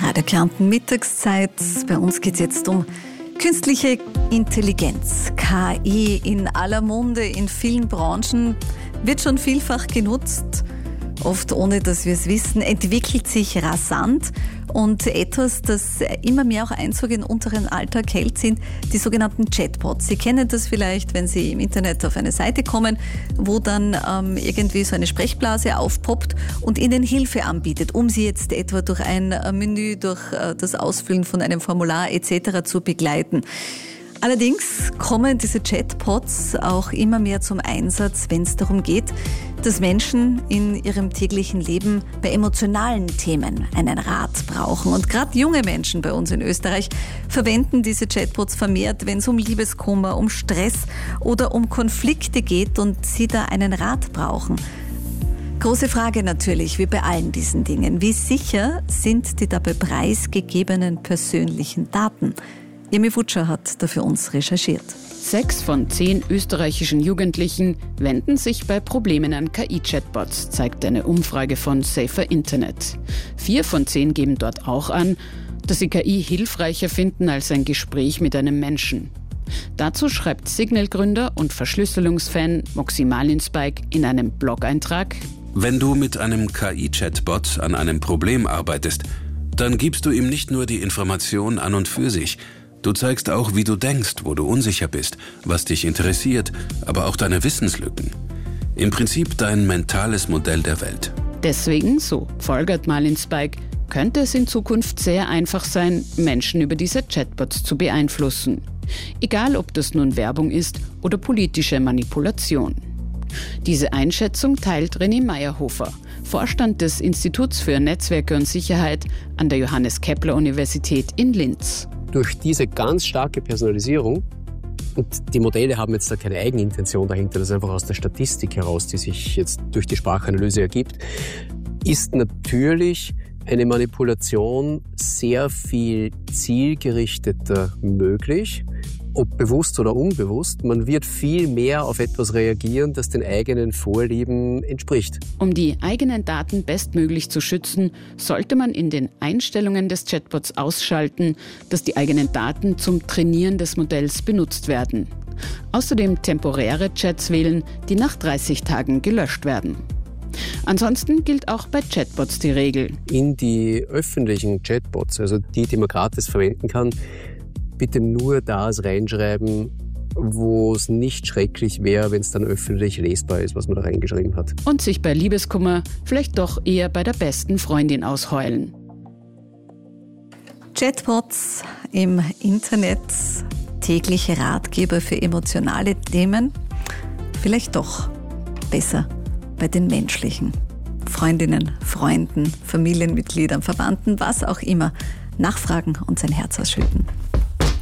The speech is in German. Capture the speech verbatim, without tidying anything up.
Radio Kärnten Mittagszeit. Bei uns geht es jetzt um künstliche Intelligenz. K I in aller Munde, in vielen Branchen, wird schon vielfach genutzt, oft ohne dass wir es wissen, entwickelt sich rasant. Und etwas, das immer mehr auch Einzug in unseren Alltag hält, sind die sogenannten Chatbots. Sie kennen das vielleicht, wenn Sie im Internet auf eine Seite kommen, wo dann ähm, irgendwie so eine Sprechblase aufpoppt und Ihnen Hilfe anbietet, um Sie jetzt etwa durch ein Menü, durch äh, das Ausfüllen von einem Formular et cetera zu begleiten. Allerdings kommen diese Chatbots auch immer mehr zum Einsatz, wenn es darum geht, dass Menschen in ihrem täglichen Leben bei emotionalen Themen einen Rat brauchen. Und gerade junge Menschen bei uns in Österreich verwenden diese Chatbots vermehrt, wenn es um Liebeskummer, um Stress oder um Konflikte geht und sie da einen Rat brauchen. Große Frage natürlich, wie bei allen diesen Dingen. Wie sicher sind die dabei preisgegebenen persönlichen Daten? Jemi Wutscher hat da für uns recherchiert. Sechs von zehn österreichischen Jugendlichen wenden sich bei Problemen an K I-Chatbots, zeigt eine Umfrage von Safer Internet. Vier von zehn geben dort auch an, dass sie K I hilfreicher finden als ein Gespräch mit einem Menschen. Dazu schreibt Signal-Gründer und Verschlüsselungsfan Moxie Marlinspike in einem Blog-Eintrag: Wenn du mit einem K I-Chatbot an einem Problem arbeitest, dann gibst du ihm nicht nur die Information an und für sich. Du zeigst auch, wie du denkst, wo du unsicher bist, was dich interessiert, aber auch deine Wissenslücken. Im Prinzip dein mentales Modell der Welt. Deswegen, so folgert Marlinspike, könnte es in Zukunft sehr einfach sein, Menschen über diese Chatbots zu beeinflussen. Egal, ob das nun Werbung ist oder politische Manipulation. Diese Einschätzung teilt René Meyerhofer, Vorstand des Instituts für Netzwerke und Sicherheit an der Johannes Kepler Universität in Linz. Durch diese ganz starke Personalisierung, und die Modelle haben jetzt da keine Eigenintention dahinter, das ist einfach aus der Statistik heraus, die sich jetzt durch die Sprachanalyse ergibt, ist natürlich eine Manipulation sehr viel zielgerichteter möglich, ob bewusst oder unbewusst. Man wird viel mehr auf etwas reagieren, das den eigenen Vorlieben entspricht. Um die eigenen Daten bestmöglich zu schützen, sollte man in den Einstellungen des Chatbots ausschalten, dass die eigenen Daten zum Trainieren des Modells benutzt werden. Außerdem temporäre Chats wählen, die nach dreißig Tagen gelöscht werden. Ansonsten gilt auch bei Chatbots die Regel: In die öffentlichen Chatbots, also die, die man gratis verwenden kann, bitte nur das reinschreiben, wo es nicht schrecklich wäre, wenn es dann öffentlich lesbar ist, was man da reingeschrieben hat. Und sich bei Liebeskummer vielleicht doch eher bei der besten Freundin ausheulen. Chatbots im Internet, tägliche Ratgeber für emotionale Themen, vielleicht doch besser bei den menschlichen Freundinnen, Freunden, Familienmitgliedern, Verwandten, was auch immer, nachfragen und sein Herz ausschütten.